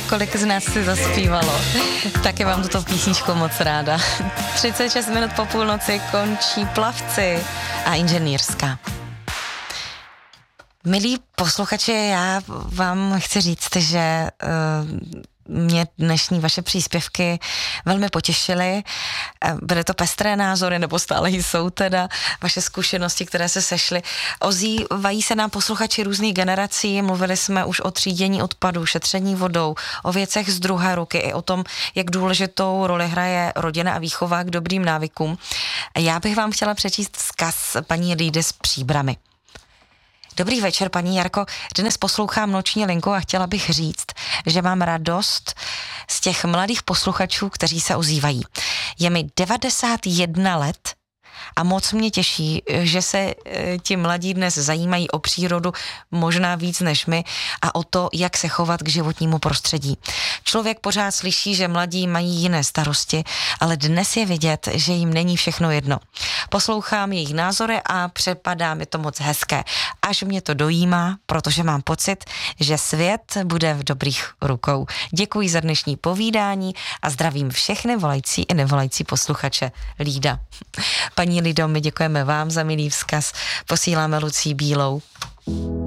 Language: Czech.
kolik z nás si zaspívalo. Taky vám tuto písničku moc ráda. 36 minut po půlnoci končí Plavci a Inženýrská. Milí posluchači, já vám chci říct, že mě dnešní vaše příspěvky velmi potěšily. Byly to pestré názory, nebo stále jsou teda vaše zkušenosti, které se sešly. Ozývají se nám posluchači různých generací, mluvili jsme už o třídění odpadů, šetření vodou, o věcech z druhé ruky i o tom, jak důležitou roli hraje rodina a výchova k dobrým návykům. Já bych vám chtěla přečíst vzkaz paní Lídy z Příbrami. Dobrý večer, paní Jarko. Dnes poslouchám Noční linku a chtěla bych říct, že mám radost z těch mladých posluchačů, kteří se ozývají. Je mi 91 let a moc mě těší, že se ti mladí dnes zajímají o přírodu možná víc než my a o to, jak se chovat k životnímu prostředí. Člověk pořád slyší, že mladí mají jiné starosti, ale dnes je vidět, že jim není všechno jedno. Poslouchám jejich názory a připadá mi to moc hezké. Až mě to dojímá, protože mám pocit, že svět bude v dobrých rukou. Děkuji za dnešní povídání a zdravím všechny volající i nevolající posluchače. Lída. Paní Lido, my děkujeme vám za milý vzkaz. Posíláme Lucii Bílou.